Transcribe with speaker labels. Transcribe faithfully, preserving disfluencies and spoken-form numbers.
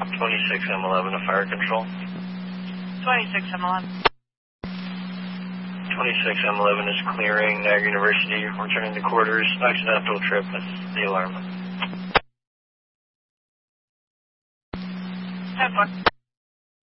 Speaker 1: twenty-six M eleven to fire control.
Speaker 2: twenty-six M eleven.
Speaker 1: twenty-six M eleven is clearing Niagara University, returning to quarters, accidental trip, that's the alarm.
Speaker 2: ten four.